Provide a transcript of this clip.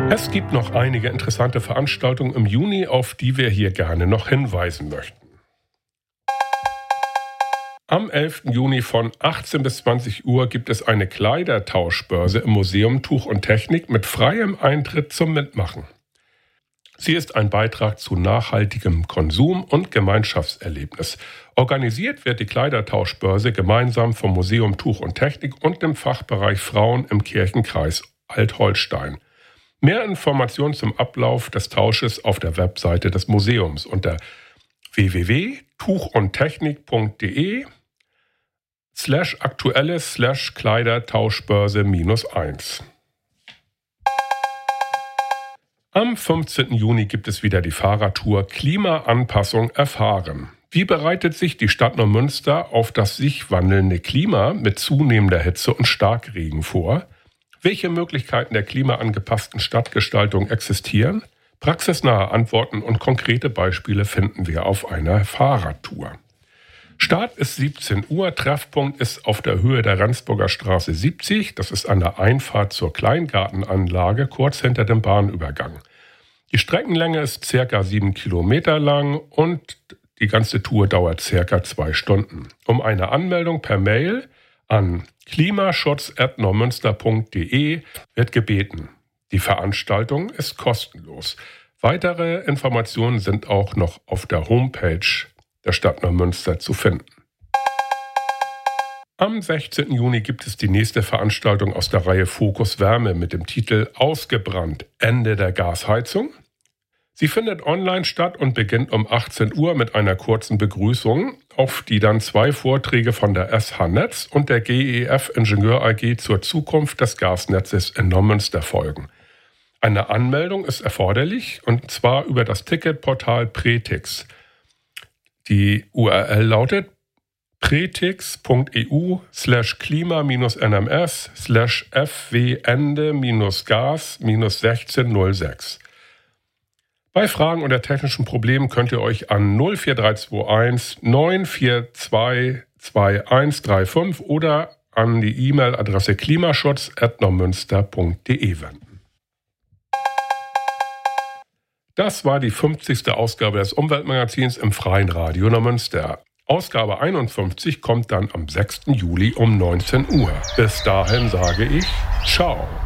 Es gibt noch einige interessante Veranstaltungen im Juni, auf die wir hier gerne noch hinweisen möchten. Am 11. Juni von 18 bis 20 Uhr gibt es eine Kleidertauschbörse im Museum Tuch und Technik mit freiem Eintritt zum Mitmachen. Sie ist ein Beitrag zu nachhaltigem Konsum und Gemeinschaftserlebnis. Organisiert wird die Kleidertauschbörse gemeinsam vom Museum Tuch und Technik und dem Fachbereich Frauen im Kirchenkreis Alt-Holstein. Mehr Informationen zum Ablauf des Tausches auf der Webseite des Museums unter www.tuchundtechnik.de/aktuelles/Kleidertauschbörse-1. Am 15. Juni gibt es wieder die Fahrradtour Klimaanpassung erfahren. Wie bereitet sich die Stadt Neumünster auf das sich wandelnde Klima mit zunehmender Hitze und Starkregen vor? Welche Möglichkeiten der klimaangepassten Stadtgestaltung existieren? Praxisnahe Antworten und konkrete Beispiele finden wir auf einer Fahrradtour. Start ist 17 Uhr, Treffpunkt ist auf der Höhe der Rendsburger Straße 70. Das ist an der Einfahrt zur Kleingartenanlage, kurz hinter dem Bahnübergang. Die Streckenlänge ist ca. 7 Kilometer lang und die ganze Tour dauert ca. 2 Stunden. Um eine Anmeldung per Mail an klimaschutz@neumünster.de wird gebeten. Die Veranstaltung ist kostenlos. Weitere Informationen sind auch noch auf der Homepage der Stadt Neumünster zu finden. Am 16. Juni gibt es die nächste Veranstaltung aus der Reihe Fokus Wärme mit dem Titel Ausgebrannt – Ende der Gasheizung. Sie findet online statt und beginnt um 18 Uhr mit einer kurzen Begrüßung, auf die dann 2 Vorträge von der SH Netz und der GEF Ingenieur AG zur Zukunft des Gasnetzes in Neumünster folgen. Eine Anmeldung ist erforderlich und zwar über das Ticketportal Pretix. Die URL lautet pretix.eu/klima-nms/fwende-gas-1606. Bei Fragen oder technischen Problemen könnt ihr euch an 04321 942 2135 oder an die E-Mail-Adresse klimaschutz@neumünster.de wenden. Das war die 50. Ausgabe des Umweltmagazins im Freien Radio Neumünster. Ausgabe 51 kommt dann am 6. Juli um 19 Uhr. Bis dahin sage ich Ciao.